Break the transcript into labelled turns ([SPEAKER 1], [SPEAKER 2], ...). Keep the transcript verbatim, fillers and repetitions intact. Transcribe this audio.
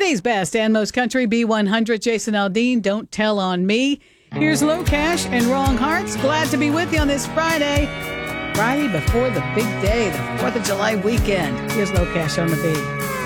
[SPEAKER 1] Today's best and most country B one hundred, Jason Aldean, Don't Tell on Me. Here's Low Cash and Wrong Hearts. Glad to be with you on this Friday. Friday before the big day, the fourth of July weekend. Here's Low Cash on the Beat.